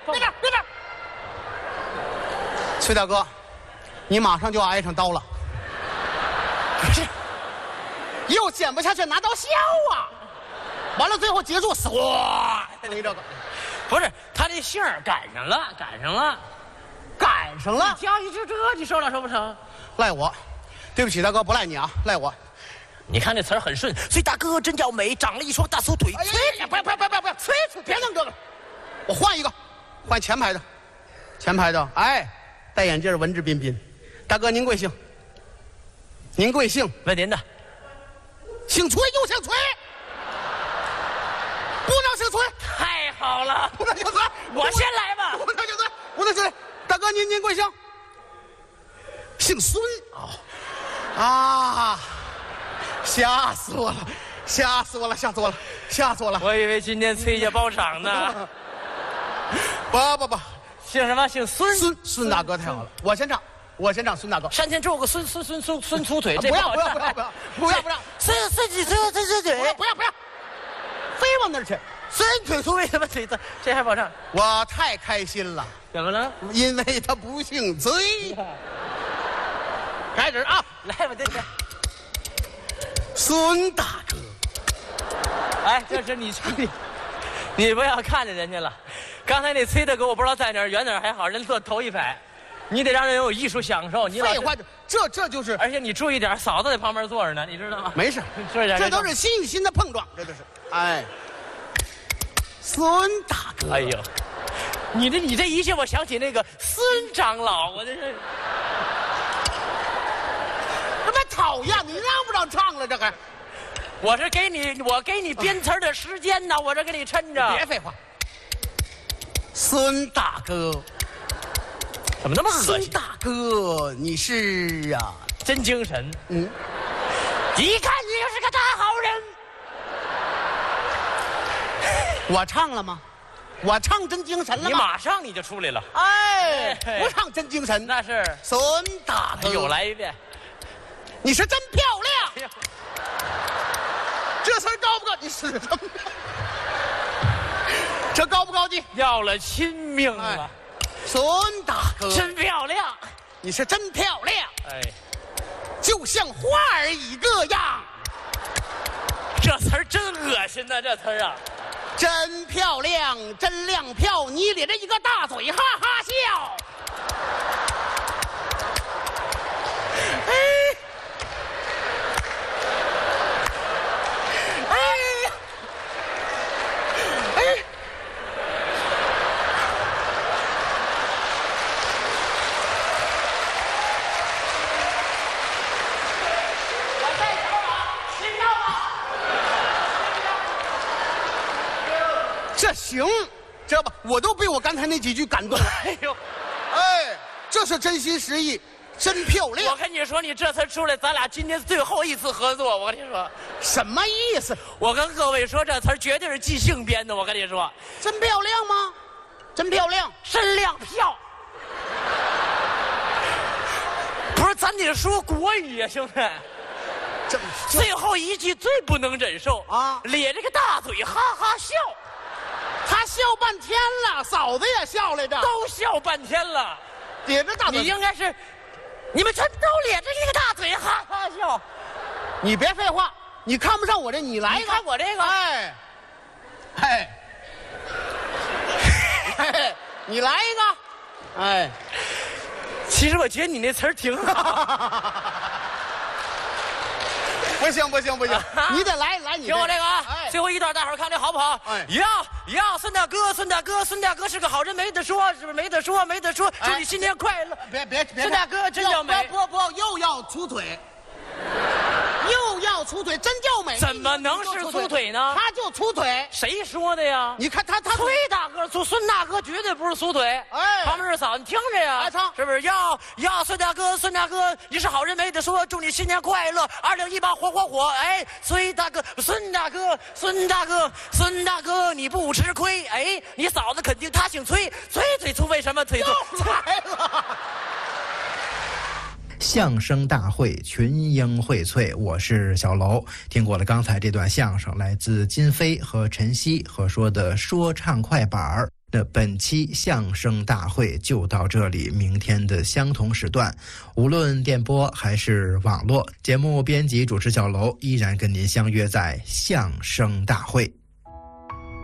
别这，别这。崔大哥，你马上就要挨上刀了。不是，又剪不下去，拿刀削啊！完了，最后结束，唰，你这个， 不是他这姓儿赶上了，赶上了。 挑一这你受了受不成？ 赖我，对不起大哥，不赖你啊，赖我。 你看这词儿很顺，崔大哥真叫美，长了一双大粗腿。 哎呀，不要，崔，别弄这个，我换一个，换前排的，哎，戴眼镜，文质彬彬。大哥您贵姓？您贵姓？ 问您的， 姓崔又姓崔，不能姓崔。 太好了， 不能姓崔， 我先来吧。 不能姓崔，不能姓崔。大哥您贵姓？姓孙。哦，啊，吓死我了！ 我以为今天崔家包场呢。 不， 姓什么？姓孙。 孙大哥太好了，我先唱，孙大哥。 山前种个孙粗腿，这不要， 孙几粗腿， 不要，非往那儿去。 孙腿粗为什么腿？这还保障？ 我太开心了。 怎么了？ 因为他不姓崔。开始啊， 来吧，这是孙大哥。 哎，这是你唱的，你不要看着人家了。刚才那崔大哥我不知道在哪儿，远哪儿还好，人坐头一排，你得让人有艺术享受。你废话，这就是， 而且你注意点，嫂子在旁边坐着呢，你知道吗？ 没事，这都是心与心的碰撞，这都是。哎，孙大哥， 哎呦，你这一下，我想起那个孙长老，我这是。 他妈讨厌！你让不让唱了？这还， 我给你编词的时间呢，我这给你抻着。 别废话。孙大哥， 怎么那么恶心？ 孙大哥，你是啊， 真精神。 嗯， 一看你就是个大好人。 我唱了吗？我唱真精神了吗？ 你马上你就出来了。 哎，不唱真精神， 那是孙大哥。 又来一遍。 你是真漂亮，这词儿高不高？你是真漂亮，这高不高级？ 要了亲命了， 哎，孙大哥， 真漂亮， 你是真漂亮， 哎， 就像花儿一个样。 这词儿真恶心呐，这词儿啊， 真漂亮，真亮票，你咧着一个大嘴，哈哈笑。哎。这行，知道吧？我都被我刚才那几句感动了。 哎呦， 哎，这是真心实意，真漂亮。 我跟你说，你这次出来，咱俩今天最后一次合作。我跟你说， 什么意思？ 我跟各位说，这词儿绝对是即兴编的。我跟你说， 真漂亮吗？真漂亮， 真亮票。不是，咱得说国语呀，兄弟。最后一句最不能忍受啊！ 咧着个大嘴，哈哈笑。 他笑半天了，嫂子也笑来着， 都笑半天了， 咧着大嘴。 你应该是，你们全都咧着一个大嘴，哈哈笑。 你别废话，你看不上我这，你来一个。 你看我这个， 哎，你来一个，哎。 其实我觉得你那词儿挺好。 不行，你得来，你听我这个啊！ 哎， 最后一段，大伙儿看这好不好？ 哎， 要孙大哥是个好人，没得说，是不是没得说？祝你新年快乐！ 别， 孙大哥真叫美， 不，又要粗腿，真叫美。 怎么能是粗腿呢？ 他就粗腿， 谁说的呀？ 你看他崔大哥、孙大哥绝对不是粗腿。 哎， 旁边是嫂，你听着呀， 唱是不是？要孙大哥，你是好人没得说，祝你新年快乐，2018火！哎，崔大哥、孙大哥，你不吃亏。哎，你嫂子肯定她姓崔，嘴粗为什么嘴粗？ 来了。 相声大会群英荟萃，我是小楼。听过了刚才这段相声，来自金飞和陈曦合说的说唱快板儿。 那本期相声大会就到这里，明天的相同时段，无论电波还是网络，节目编辑主持小楼依然跟您相约在相声大会。